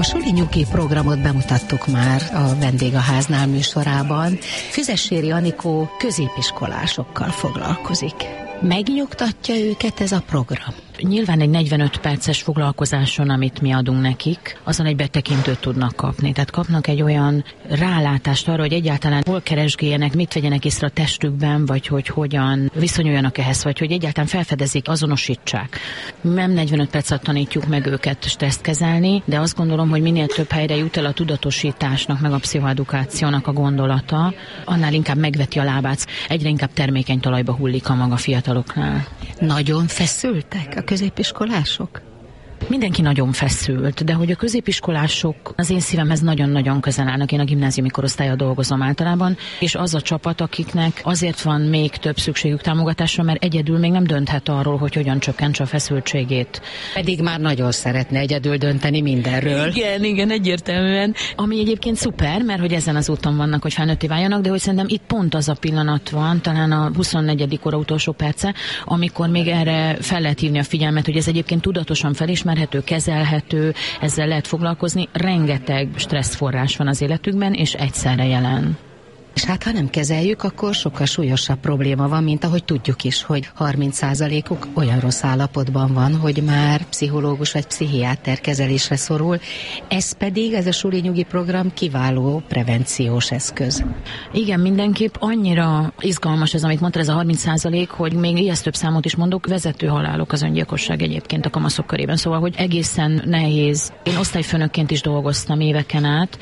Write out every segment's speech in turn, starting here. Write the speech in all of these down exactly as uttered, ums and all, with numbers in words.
A Suli Nyugi programot bemutattuk már a Vendégháznál műsorában. Füzesséri Anikó középiskolásokkal foglalkozik. Megnyugtatja őket ez a program? Nyilván egy negyvenöt perces foglalkozáson, amit mi adunk nekik, azon egy betekintőt tudnak kapni. Tehát kapnak egy olyan rálátást arra, hogy egyáltalán hol keresgéljenek, mit vegyenek észre a testükben, vagy hogy hogyan viszonyuljanak ehhez, vagy hogy egyáltalán felfedezik, azonosítsák. Nem negyvenöt perc alatt tanítjuk meg őket stresszt kezelni, de azt gondolom, hogy minél több helyre jut el a tudatosításnak, meg a pszichoedukációnak a gondolata, annál inkább megveti a lábát. Egyre inkább termékeny talajba hullik a maga fiataloknál. Nagyon feszültek a középiskolások? Mindenki nagyon feszült, de hogy a középiskolások az én szívemhez nagyon-nagyon közel állnak. Én a gimnáziumi korosztállyal dolgozom általában, és az a csapat, akiknek azért van még több szükségük támogatásra, mert egyedül még nem dönthet arról, hogy hogyan csökkentse a feszültségét. Pedig már nagyon szeretne egyedül dönteni mindenről. Igen, igen, egyértelműen. Ami egyébként szuper, mert hogy ezen az úton vannak, hogy felnőtté váljanak, de hogy szerintem itt pont az a pillanat van, talán a huszonnegyedik óra utolsó perce, amikor még erre fel lehet hívni a figyelmet, hogy ez egyébként tudatosan felismerhető, kezelhető, ezzel lehet foglalkozni. Rengeteg stresszforrás van az életükben, és egyszerre jelen. És hát ha nem kezeljük, akkor sokkal súlyosabb probléma van, mint ahogy tudjuk is, hogy harminc százalékuk olyan rossz állapotban van, hogy már pszichológus vagy pszichiáter kezelésre szorul. Ez pedig, ez a Suli Nyugi program kiváló prevenciós eszköz. Igen, mindenképp annyira izgalmas ez, amit mondtál, ez a harminc százalék, hogy még ijesztőbb számot is mondok, vezető halálok az öngyilkosság egyébként a kamaszok körében. Szóval, hogy egészen nehéz. Én osztályfőnökként is dolgoztam éveken át,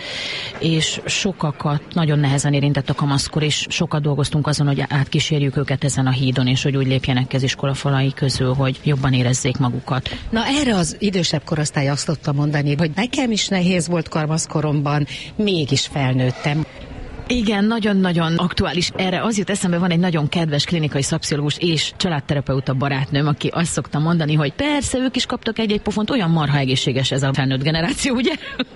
és sokakat nagyon nehezen érintett a kamaszkor, és sokat dolgoztunk azon, hogy átkísérjük őket ezen a hídon, és hogy úgy lépjenek ki az iskola falai közül, hogy jobban érezzék magukat. Na erre az idősebb korosztály azt tudta mondani, hogy nekem is nehéz volt kamaszkoromban, mégis felnőttem. Igen, nagyon-nagyon aktuális. Erre az jut eszembe, van egy nagyon kedves klinikai szakpszichológus és családterapeuta barátnőm, aki azt szokta mondani, hogy persze ők is kaptak egy-egy pofont, olyan marha egészséges ez a felnőtt generáció, ugye?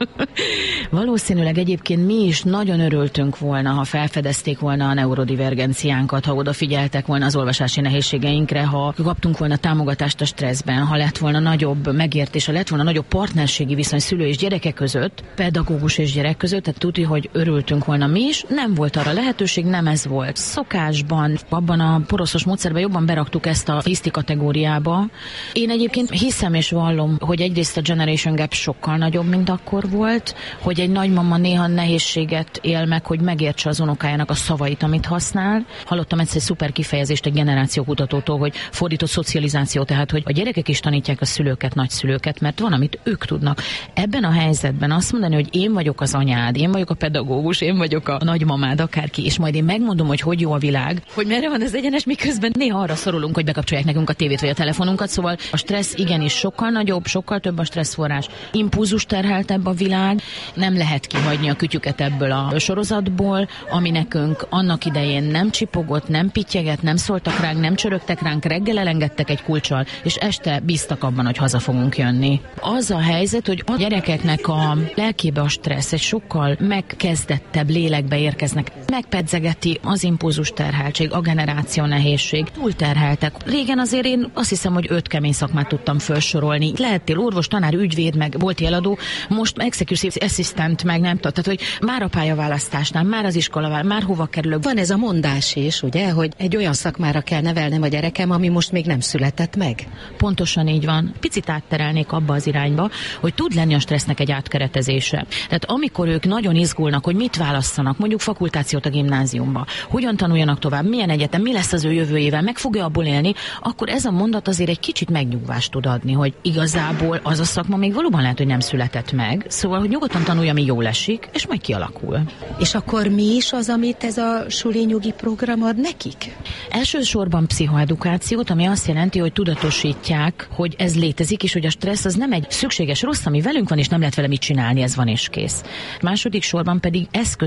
Valószínűleg egyébként mi is nagyon örültünk volna, ha felfedezték volna a neurodivergenciánkat, ha odafigyeltek volna az olvasási nehézségeinkre, ha kaptunk volna támogatást a stresszben, ha lett volna nagyobb megértés, ha lett volna nagyobb partnerségi viszony szülő és gyereke között, pedagógus és gyerek között, tehát tudni, hogy örültünk volna mi is. Nem volt arra lehetőség, nem ez volt. Szokásban, abban a poroszos módszerben jobban beraktuk ezt a hiszti kategóriába. Én egyébként hiszem és vallom, hogy egyrészt a generation gap sokkal nagyobb, mint akkor volt, hogy egy nagymama néha nehézséget él meg, hogy megértse az unokájának a szavait, amit használ. Hallottam egyszer egy szuper kifejezést egy generációkutatótól, hogy fordított szocializáció, tehát hogy a gyerekek is tanítják a szülőket, nagyszülőket, mert van, amit ők tudnak. Ebben a helyzetben azt mondani, hogy én vagyok az anyád, én vagyok a pedagógus, én vagyok a nagymamád, akárki, és majd én megmondom, hogy hogy jó a világ, hogy merre van az egyenes, miközben néha arra szorulunk, hogy bekapcsolják nekünk a tévét vagy a telefonunkat, szóval a stressz igenis sokkal nagyobb, sokkal több a stresszforrás. Impulzus terheltebb a világ, nem lehet kihagyni a kütyüket ebből a sorozatból, ami nekünk annak idején nem csipogott, nem pittyeget, nem szóltak ránk, nem csörögtek ránk, reggel elengedtek egy kulccsal, és este bíztak abban, hogy haza fogunk jönni. Az a helyzet, hogy a gyerekeknek a lelkébe a stressz egy sokkal megkezdettebb lélekbe érkeznek. Megpedzegeti az impulzus terheltség, a generáció nehézség. Túlterheltek. Régen azért én azt hiszem, hogy öt kemény szakmát tudtam felsorolni. Lehettél orvos, tanár, ügyvéd, meg volti eladó, most executive assistant, meg nem tudom. Tehát, hogy már a pályaválasztásnál, már az iskolavál, már hova kerülök. Van ez a mondás is, ugye, hogy egy olyan szakmára kell nevelnem a gyerekem, ami most még nem született meg. Pontosan így van. Picit átterelnék abba az irányba, hogy tud lenni a stressznek egy átkeretezése. Tehát amikor ők nagyon izgulnak, hogy mit válasszanak, mondjuk fakultációt a gimnáziumba, hogyan tanuljanak tovább, milyen egyetem, mi lesz az ő jövőjével, meg fogja abból élni, akkor ez a mondat azért egy kicsit megnyugvást tud adni, hogy igazából az a szakma még valóban lehet, hogy nem született meg, szóval, hogy nyugodtan tanulja, ami jól esik, és majd kialakul. És akkor mi is az, amit ez a Suli Nyugi program ad nekik? Elsősorban pszichoedukációt, ami azt jelenti, hogy tudatosítják, hogy ez létezik, és hogy a stressz az nem egy szükséges rossz, ami velünk van, és nem lehet vele mit csinálni, ez van és kész. Második sorban pedig eszközöket,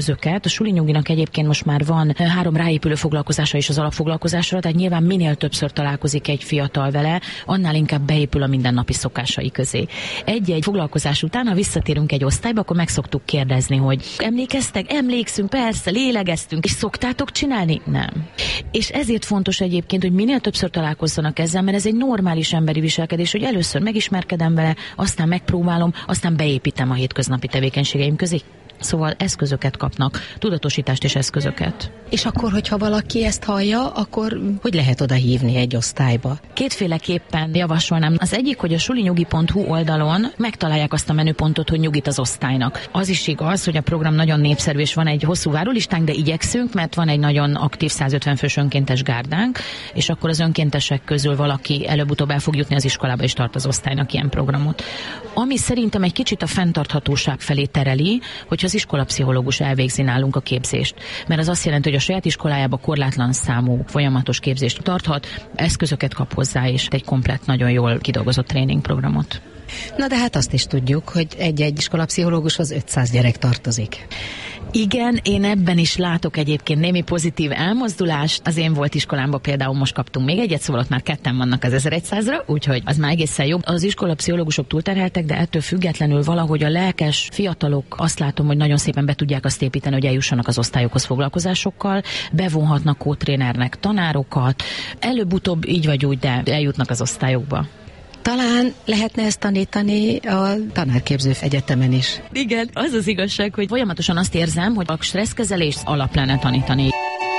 a suli nyuginak egyébként most már van három ráépülő foglalkozása is az alapfoglalkozásra, tehát nyilván minél többször találkozik egy fiatal vele, annál inkább beépül a mindennapi szokásai közé. Egy-egy foglalkozás után, ha visszatérünk egy osztályba, akkor meg szoktuk kérdezni, hogy emlékeztek? Emlékszünk, persze, lélegeztünk, és szoktátok csinálni? Nem. És ezért fontos egyébként, hogy minél többször találkozzanak ezzel, mert ez egy normális emberi viselkedés, hogy először megismerkedem vele, aztán megpróbálom, aztán beépítem a hétköznapi tevékenységeim közé. Szóval eszközöket kapnak, tudatosítást és eszközöket. És akkor, hogyha valaki ezt hallja, akkor hogy lehet oda hívni egy osztályba? Kétféleképpen javasolnám. Az egyik, hogy a sulinyugi pont hu oldalon megtalálják azt a menüpontot, hogy nyugit az osztálynak. Az is igaz, hogy a program nagyon népszerű, és van egy hosszú várólistánk, de igyekszünk, mert van egy nagyon aktív százötven fős önkéntes gárdánk, és akkor az önkéntesek közül valaki előbb-utóbb el fog jutni az iskolába, és tart az osztálynak ilyen programot. Ami szerintem egy kicsit a fenntarthatóság felé tereli, hogy az iskolapszichológus elvégzi nálunk a képzést. Mert az azt jelenti, hogy a saját iskolájába korlátlan számú folyamatos képzést tarthat, eszközöket kap hozzá, és egy komplett, nagyon jól kidolgozott tréningprogramot. Na de hát azt is tudjuk, hogy egy-egy iskolapszichológushoz ötszáz gyerek tartozik. Igen, én ebben is látok egyébként némi pozitív elmozdulást. Az én volt iskolámban például most kaptunk még egyet, szóval ott már ketten vannak az ezerszázra, úgyhogy az már egészen jobb. Az iskolapszichológusok túlterheltek, de ettől függetlenül valahogy a lelkes fiatalok azt látom, hogy nagyon szépen be tudják azt építeni, hogy eljussanak az osztályokhoz foglalkozásokkal, bevonhatnak kótrénernek tanárokat, előbb-utóbb így vagy úgy, de eljutnak az osztályokba. Talán lehetne ezt tanítani a tanárképző egyetemen is. Igen, az az igazság, hogy folyamatosan azt érzem, hogy a stresszkezelést alap lenne tanítani.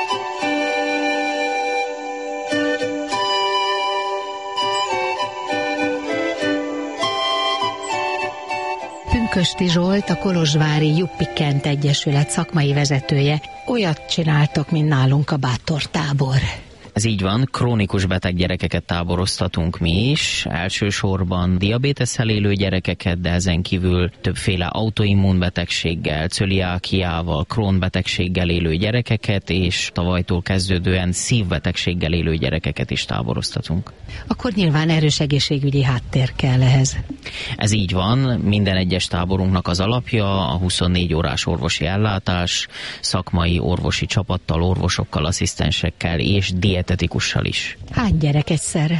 Pünkösdi Zsolt, a kolozsvári Juppi Kent Egyesület szakmai vezetője. Olyat csináltok, mint nálunk a bátortábor. Ez így van, krónikus beteg gyerekeket táboroztatunk mi is, elsősorban diabétesszel élő gyerekeket, de ezen kívül többféle autoimmunbetegséggel, cöliákiával, Crohn betegséggel élő gyerekeket, és tavalytól kezdődően szívbetegséggel élő gyerekeket is táboroztatunk. Akkor nyilván erős egészségügyi háttér kell ehhez. Ez így van, minden egyes táborunknak az alapja a huszonnégy órás orvosi ellátás, szakmai orvosi csapattal, orvosokkal, asszisztensekkel és dietetikussal is. Hány gyerek egyszerre?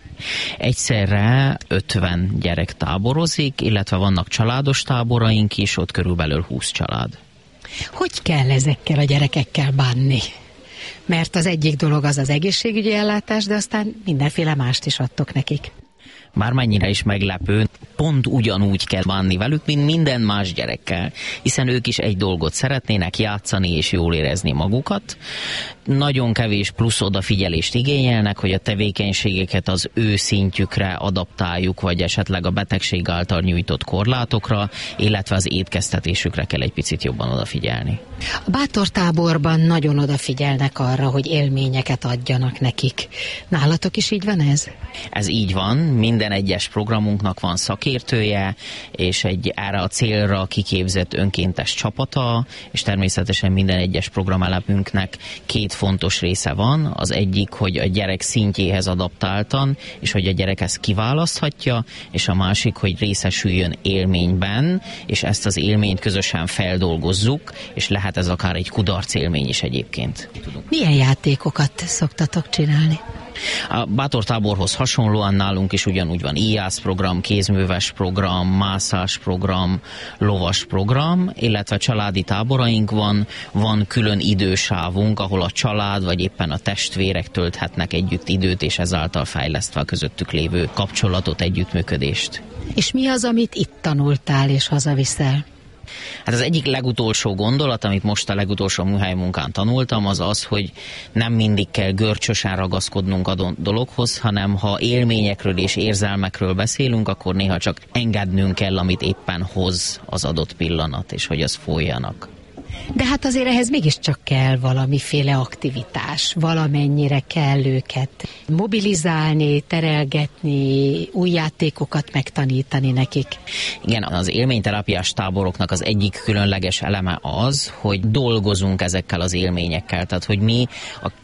Egyszerre ötven gyerek táborozik, illetve vannak családos táboraink is, ott körülbelül húsz család. Hogy kell ezekkel a gyerekekkel bánni? Mert az egyik dolog az az egészségügyi ellátás, de aztán mindenféle mást is adtok nekik. Bármennyire is meglepő, pont ugyanúgy kell bánni velük, mint minden más gyerekkel, hiszen ők is egy dolgot szeretnének, játszani és jól érezni magukat. Nagyon kevés plusz odafigyelést igényelnek, hogy a tevékenységeket az ő szintjükre adaptáljuk, vagy esetleg a betegség által nyújtott korlátokra, illetve az étkeztetésükre kell egy picit jobban odafigyelni. A bátortáborban nagyon odafigyelnek arra, hogy élményeket adjanak nekik. Nálatok is így van ez? Ez így van, minden egyes programunknak van szakértője, és egy erre a célra kiképzett önkéntes csapata, és természetesen minden egyes programelemünknek két fontos része van. Az egyik, hogy a gyerek szintjéhez adaptáltan, és hogy a gyerek ezt kiválaszthatja, és a másik, hogy részesüljön élményben, és ezt az élményt közösen feldolgozzuk, és lehet ez akár egy kudarc élmény is egyébként. Milyen játékokat szoktatok csinálni? A bátortáborhoz hasonlóan nálunk is ugyanúgy van í á es program, kézműves program, mászás program, lovas program, illetve családi táboraink van, van külön idősávunk, ahol a család vagy éppen a testvérek tölthetnek együtt időt, és ezáltal fejlesztve a közöttük lévő kapcsolatot, együttműködést. És mi az, amit itt tanultál és hazaviszel? Hát az egyik legutolsó gondolat, amit most a legutolsó műhelymunkán tanultam, az az, hogy nem mindig kell görcsösen ragaszkodnunk a dologhoz, hanem ha élményekről és érzelmekről beszélünk, akkor néha csak engednünk kell, amit éppen hoz az adott pillanat, és hogy az folyjanak. De hát azért ehhez mégiscsak kell valamiféle aktivitás, valamennyire kell őket mobilizálni, terelgetni, új játékokat megtanítani nekik. Igen, az élményterápiás táboroknak az egyik különleges eleme az, hogy dolgozunk ezekkel az élményekkel, tehát hogy mi a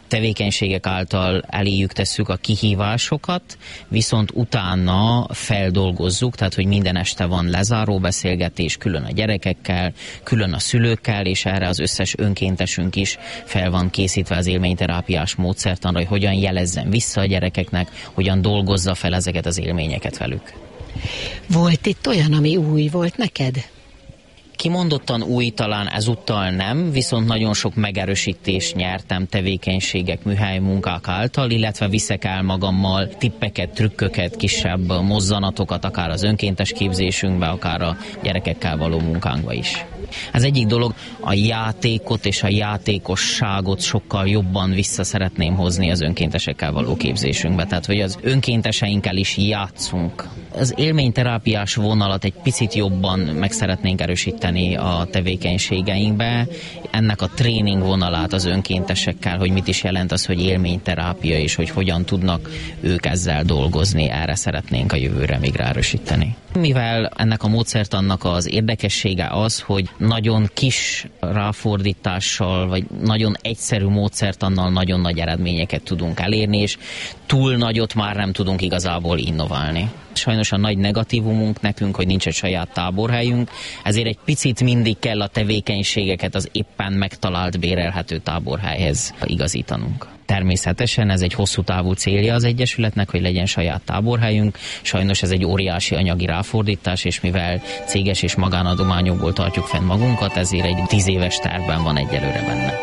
tevékenységek által eléjük tesszük a kihívásokat, viszont utána feldolgozzuk, tehát hogy minden este van lezáró beszélgetés, külön a gyerekekkel, külön a szülőkkel, és erre az összes önkéntesünk is fel van készítve az élményterápiás módszertanra, hogy hogyan jelezzen vissza a gyerekeknek, hogyan dolgozza fel ezeket az élményeket velük. Volt itt olyan, ami új volt neked? Kimondottan új talán ezúttal nem, viszont nagyon sok megerősítést nyertem tevékenységek, műhely munkák által, illetve viszek el magammal tippeket, trükköket, kisebb mozzanatokat, akár az önkéntes képzésünkbe, akár a gyerekekkel való munkánkba is. Az egyik dolog, a játékot és a játékosságot sokkal jobban vissza szeretném hozni az önkéntesekkel való képzésünkbe, tehát hogy az önkénteseinkkel is játszunk. Az élményterápiás vonalat egy picit jobban meg szeretnénk erősíteni a tevékenységeinkbe. Ennek a tréning vonalát az önkéntesekkel, hogy mit is jelent az, hogy élményterápia, és hogy hogyan tudnak ők ezzel dolgozni, erre szeretnénk a jövőre még ráerősíteni. Mivel ennek a módszertannak az érdekessége az, hogy nagyon kis ráfordítással, vagy nagyon egyszerű módszertannal nagyon nagy eredményeket tudunk elérni, és túl nagyot már nem tudunk igazából innoválni. Sajnos a nagy negatívumunk nekünk, hogy nincs egy saját táborhelyünk, ezért egy picit mindig kell a tevékenységeket az éppen megtalált bérelhető táborhelyhez igazítanunk. Természetesen ez egy hosszú távú célja az Egyesületnek, hogy legyen saját táborhelyünk. Sajnos ez egy óriási anyagi ráfordítás, és mivel céges és magánadományokból tartjuk fenn magunkat, ezért egy tíz éves tervben van egyelőre benne.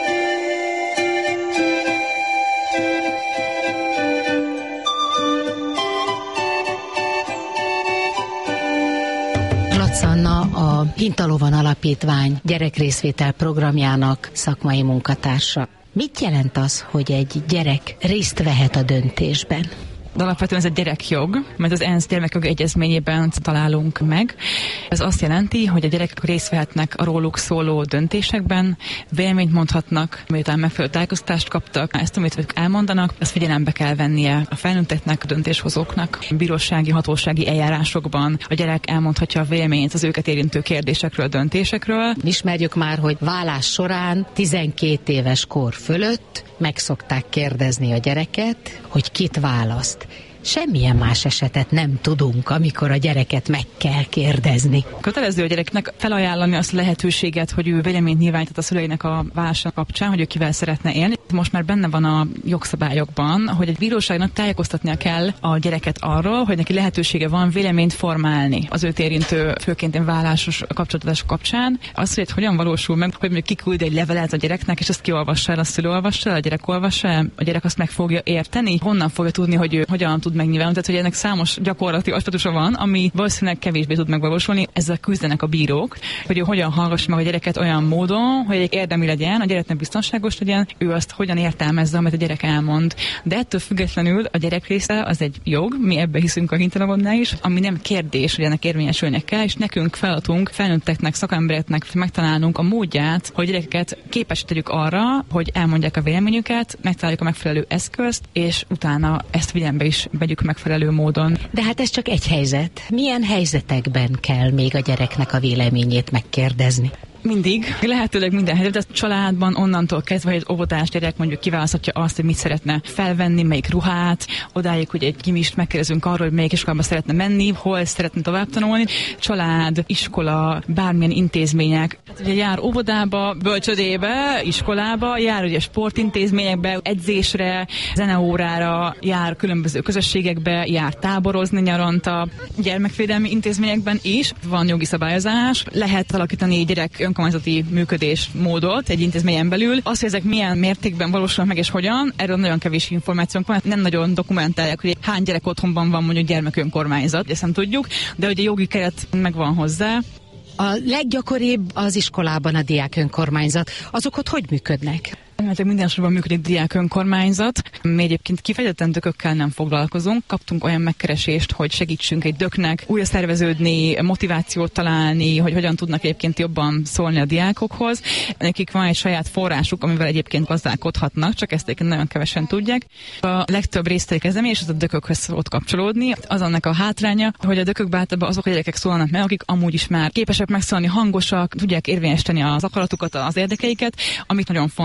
Latz Anna, a Hintalovan Alapítvány gyerekrészvétel programjának szakmai munkatársa. Mit jelent az, hogy egy gyerek részt vehet a döntésben? De alapvetően ez egy gyerekjog, mert az ENSZ gyermekjogi egyezményében találunk meg. Ez azt jelenti, hogy a gyerekek részt vehetnek a róluk szóló döntésekben, véleményt mondhatnak, miután megfelelő tájékoztatást kaptak. Ezt, amit ők elmondanak, ezt figyelembe kell vennie a felnőtteknek, a döntéshozóknak. A bírósági, hatósági eljárásokban a gyerek elmondhatja a véleményt az őket érintő kérdésekről, döntésekről. Ismerjük már, hogy vállás során tizenkét éves kor fölött meg szokták kérdezni a gyereket, hogy kit választ. Semmilyen más esetet nem tudunk, amikor a gyereket meg kell kérdezni. Kötelező a gyereknek felajánlani azt a lehetőséget, hogy ő véleményt nyilvánított a szüleinek a válása kapcsán, hogy ő kivel szeretne élni. Most már benne van a jogszabályokban, hogy egy bíróságnak tájékoztatnia kell a gyereket arról, hogy neki lehetősége van véleményt formálni az őt érintő, főként egy vállásos kapcsolatadások kapcsán. Az, hogy hogyan valósul meg, hogy mondjuk kiküld egy levelet a gyereknek, és azt kiolvassa el, a szülő olvassa el, a gyerek olvassa el, a gyerek azt meg fogja érteni, honnan fogja tudni, hogy ő hogyan tud megnyilvánulni. Tehát, hogy ennek számos gyakorlati aspektusa van, ami valószínűleg kevésbé tud megvalósulni. Ezzel küzdenek a bírók, hogy ő hogyan hallgassa meg a gyereket olyan módon, hogy egy érdemi legyen, a gyereknek biztonságos legyen, ő azt hogyan értelmezze, amit a gyerek elmond. De ettől függetlenül a gyerek része az egy jog, mi ebbe hiszünk a Hintalovannál is, ami nem kérdés, hogy ennek érvényesülnek kell, és nekünk feladatunk, felnőtteknek, szakembereknek megtalálnunk a módját, hogy gyerekeket képesítjük arra, hogy elmondják a véleményüket, megtaláljuk a megfelelő eszközt, és utána ezt figyelembe is vegyük megfelelő módon. De hát ez csak egy helyzet. Milyen helyzetekben kell még a gyereknek a véleményét megkérdezni? Mindig, lehetőleg minden helyzetben, a családban onnantól kezdve, hogy egy óvodás gyerek mondjuk kiválaszthatja azt, hogy mit szeretne felvenni, melyik ruhát, odáig, hogy egy gimist megkérdezünk arról, hogy melyik iskolába szeretne menni, hol szeretne tovább tanulni, család, iskola, bármilyen intézmények. Hát, ugye jár óvodába, bölcsödébe, iskolába, jár ugye sportintézményekbe, edzésre, zeneórára, jár különböző közösségekbe, jár táborozni nyaranta, gyermekvédelmi intézményekben is van jogi szabályozás, lehet alakítani gyerek önkormányzati működésmódot egy intézményen belül. Az, hogy ezek milyen mértékben valósulnak meg és hogyan, erről nagyon kevés információnk van, nem nagyon dokumentálják, hogy hány gyerek otthonban van mondjuk gyermekönkormányzat, ezt nem tudjuk, de hogy a jogi keret megvan hozzá. A leggyakoribb az iskolában a diák önkormányzat. Azok ott hogy működnek? Hát minden sorban működik diák önkormányzat. Mi egyébként kifejezetten dökökkel nem foglalkozunk. Kaptunk olyan megkeresést, hogy segítsünk egy döknek újra szerveződni, motivációt találni, hogy hogyan tudnak egyébként jobban szólni a diákokhoz. Nekik van egy saját forrásuk, amivel egyébként gazdálkodhatnak, csak ezt egyébként nagyon kevesen tudják. A legtöbb résztvevő kezdeményezés az a dökökhöz szokott kapcsolódni. Az annak a hátránya, hogy a dökökbe általában azok a gyerekek szólnak meg, akik amúgy is már képesek megszólni, hangosak, tudják érvényesíteni az akaratukat, az érdekeiket, amit nagyon fontos.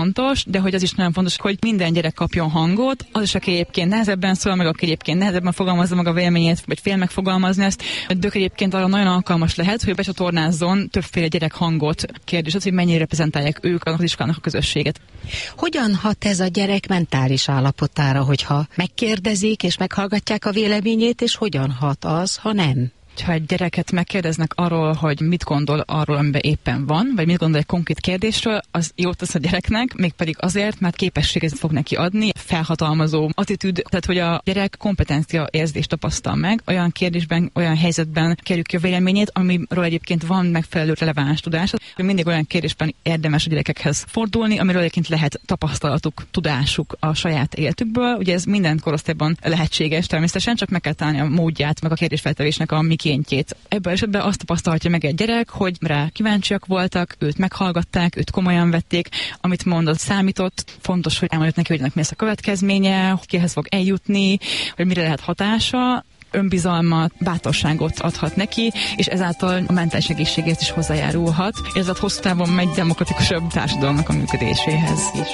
de hogy az is nagyon fontos, hogy minden gyerek kapjon hangot, az is, aki egyébként nehezebben szól, meg aki egyébként nehezebben fogalmazza meg a véleményét, vagy fél megfogalmazni ezt, de egyébként arra nagyon alkalmas lehet, hogy becsatornázzon többféle gyerek hangot. Kérdés az, hogy mennyire reprezentálják ők az iskolának a közösséget. Hogyan hat ez a gyerek mentális állapotára, hogyha megkérdezik és meghallgatják a véleményét, és hogyan hat az, ha nem? Ha egy gyereket megkérdeznek arról, hogy mit gondol arról, amiben éppen van, vagy mit gondol egy konkrét kérdésről, az jót tesz a gyereknek, mégpedig azért, mert képességet fog neki adni, felhatalmazó attitűd, tehát hogy a gyerek kompetencia érzést tapasztal meg, olyan kérdésben, olyan helyzetben kérjük ki a véleményét, amiről egyébként van megfelelő releváns tudás. Mindig olyan kérdésben érdemes a gyerekekhez fordulni, amiről egyébként lehet tapasztalatuk, tudásuk a saját életükből. Ugye ez minden korosztályban lehetséges természetesen, csak meg kell találni a módját, meg a kérdésfeltevésnek a mikéntjét. Ebben esetben azt tapasztalhatja meg egy gyerek, hogy rá kíváncsiak voltak, őt meghallgatták, őt komolyan vették, amit mondott, számított. Fontos, hogy elmondjuk neki, hogy ennek mi lesz a következménye, kihez fog eljutni, hogy mire lehet hatása, önbizalmat, bátorságot adhat neki, és ezáltal a mentális egészségért is hozzájárulhat, és ez a hosszú távon megy demokratikusabb társadalomnak a működéséhez is.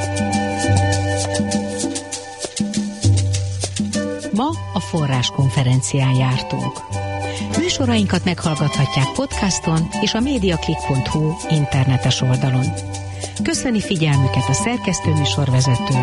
Ma a Forrás konferencián jártunk. Műsorainkat meghallgathatják podcaston és a mediaclick pont hu internetes oldalon. Köszöni figyelmüket a szerkesztő műsorvezető